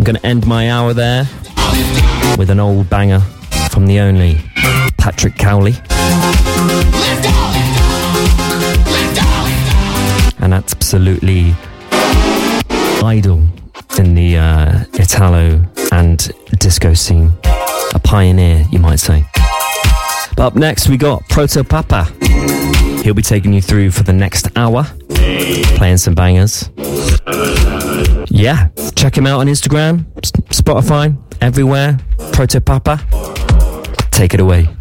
I'm going to end my hour there with an old banger from the only Patrick Cowley. An absolutely idol in the Italo and disco scene. A pioneer, you might say. But up next, we got Proto Papa. He'll be taking you through for the next hour, playing some bangers. Yeah, check him out on Instagram, Spotify, everywhere. Proto Papa. Take it away.